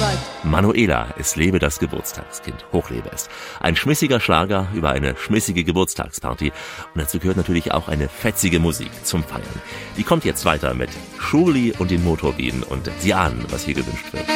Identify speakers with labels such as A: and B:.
A: Arbeit.
B: Manuela, es lebe das Geburtstagskind. Hochlebe es. Ein schmissiger Schlager über eine schmissige Geburtstagsparty. Und dazu gehört natürlich auch eine fetzige Musik zum Feiern. Die kommt jetzt weiter mit Schurli und den Motorbienen. Und Sie ahnen, was hier gewünscht wird.